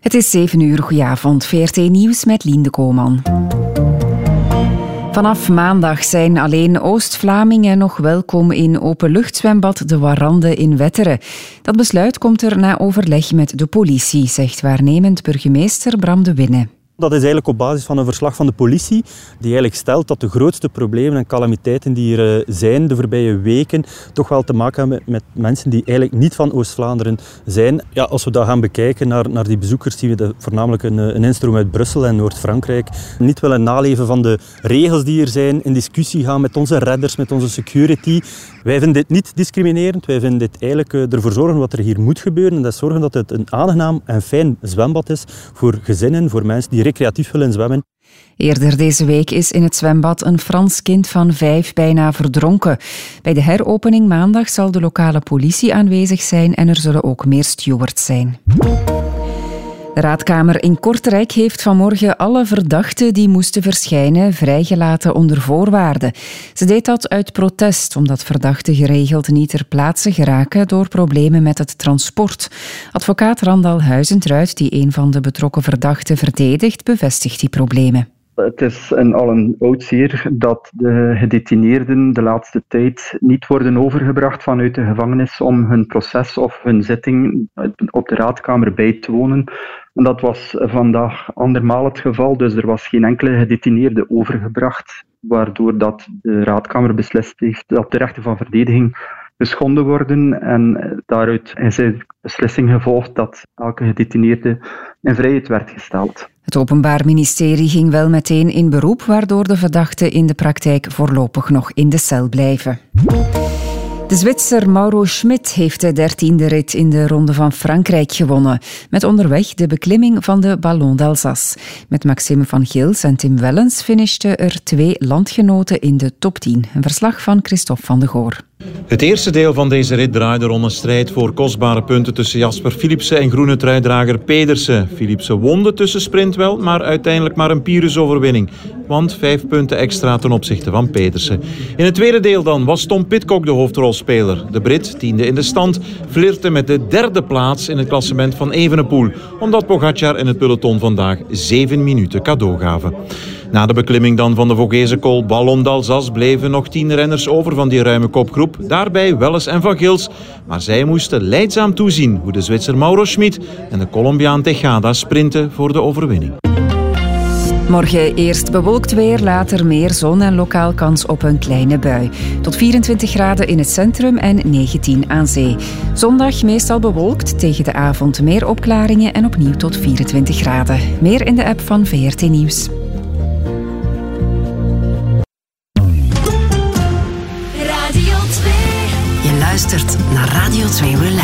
Het is 7 uur, goedenavond. VRT Nieuws met Lien de Kooman. Vanaf maandag zijn alleen Oost-Vlamingen nog welkom in openluchtzwembad De Warande in Wetteren. Dat besluit komt er na overleg met de politie, zegt waarnemend burgemeester Bram de Winne. Dat is eigenlijk op basis van een verslag van de politie, die eigenlijk stelt dat de grootste problemen en calamiteiten die er zijn de voorbije weken toch wel te maken hebben met mensen die eigenlijk niet van Oost-Vlaanderen zijn. Ja, als we dat gaan bekijken naar die bezoekers, zien we voornamelijk een instroom uit Brussel en Noord-Frankrijk. Niet willen naleven van de regels die er zijn, in discussie gaan met onze redders, met onze security. Wij vinden dit niet discriminerend. Wij vinden dit eigenlijk ervoor zorgen wat er hier moet gebeuren. En dat is zorgen dat het een aangenaam en fijn zwembad is voor gezinnen, voor mensen die recreatief willen zwemmen. Eerder deze week is in het zwembad een Frans kind van 5 bijna verdronken. Bij de heropening maandag zal de lokale politie aanwezig zijn en er zullen ook meer stewards zijn. De Raadkamer in Kortrijk heeft vanmorgen alle verdachten die moesten verschijnen vrijgelaten onder voorwaarden. Ze deed dat uit protest, omdat verdachten geregeld niet ter plaatse geraken door problemen met het transport. Advocaat Randal Huizentruid, die een van de betrokken verdachten verdedigt, bevestigt die problemen. Het is al een oud zeer dat de gedetineerden de laatste tijd niet worden overgebracht vanuit de gevangenis om hun proces of hun zitting op de Raadkamer bij te wonen. En dat was vandaag andermaal het geval, dus er was geen enkele gedetineerde overgebracht, waardoor dat de Raadkamer beslist heeft dat de rechten van verdediging geschonden worden. En daaruit is de beslissing gevolgd dat elke gedetineerde in vrijheid werd gesteld. Het Openbaar Ministerie ging wel meteen in beroep, waardoor de verdachten in de praktijk voorlopig nog in de cel blijven. De Zwitser Mauro Schmid heeft de 13e rit in de Ronde van Frankrijk gewonnen. Met onderweg de beklimming van de Ballon d'Alsace. Met Maxime van Gils en Tim Wellens finishten er 2 landgenoten in de top 10. Een verslag van Christophe van de Goor. Het eerste deel van deze rit draaide rond een strijd voor kostbare punten tussen Jasper Philipsen en groene truidrager Pedersen. Philipsen won de tussensprint wel, maar uiteindelijk maar een Pyrrhus-overwinning. Want 5 punten extra ten opzichte van Pedersen. In het tweede deel dan was Tom Pidcock de hoofdrolspeler. De Brit, 10e in de stand, flirte met de 3e plaats in het klassement van Evenepoel. Omdat Pogacar en het peloton vandaag 7 minuten cadeau gaven. Na de beklimming dan van de Vogese Col Ballon d'Alsace bleven nog 10 renners over van die ruime kopgroep. Daarbij Welles en Van Gils. Maar zij moesten lijdzaam toezien hoe de Zwitser Mauro Schmid en de Colombiaan Tejada sprinten voor de overwinning. Morgen eerst bewolkt weer, later meer zon en lokaal kans op een kleine bui. Tot 24 graden in het centrum en 19 aan zee. Zondag meestal bewolkt, tegen de avond meer opklaringen en opnieuw tot 24 graden. Meer in de app van VRT Nieuws. Je luistert naar Radio 2 Relax.